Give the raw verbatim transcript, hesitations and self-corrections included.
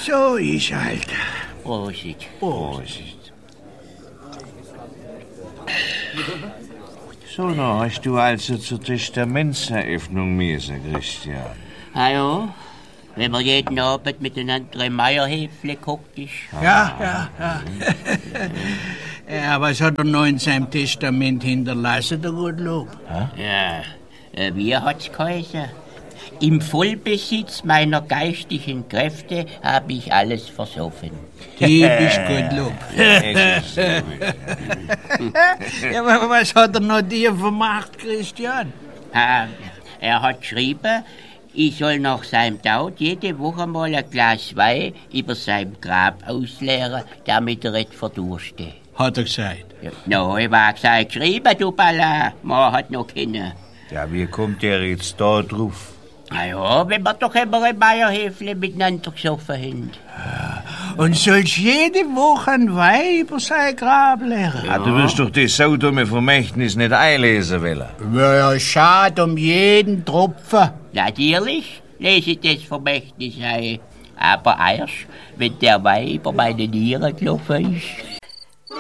So ist halt. Prosit. Prosit. So, na, hast du also zur Testamentseröffnung müssen, Christian? Ah ja, wenn man jeden Abend miteinander im Meierhäfle guckt ist. Ja, ja, ja. Ja, was hat er noch in seinem Testament hinterlassen, der Gottlob? Ja, äh, wie hat's geheißen? Im Vollbesitz meiner geistigen Kräfte habe ich alles versoffen. Typisch Gottlob. Ja, aber was hat er noch dir vermacht, Christian? Ah, er hat geschrieben, ich soll nach seinem Tod jede Woche mal ein Glas Wein über sein Grab ausleeren, damit er nicht verdurste. Hat er gesagt. Ja, no, ich war gesagt, geschrieben, du Balla. Man hat noch keinen. Ja, wie kommt der jetzt da drauf? Na ja, wenn wir doch immer im Meierhäfle miteinander gesoffen haben. Und sollst jede Woche ein Wein über sein Grab leeren? Ja, du wirst doch das saudumme Vermächtnis nicht einlesen wollen. Ja, ja, schade um jeden Tropfen. Natürlich lese ich das Vermächtnis ein. Aber erst, wenn der Wein über meine Nieren gelaufen ist.